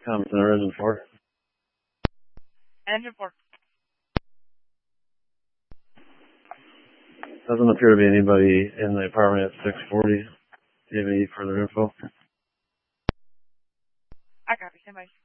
Comments on Engine 4. Engine 4. Doesn't appear to be anybody in the apartment at 640. Do you have any further info? I copy. Stand by.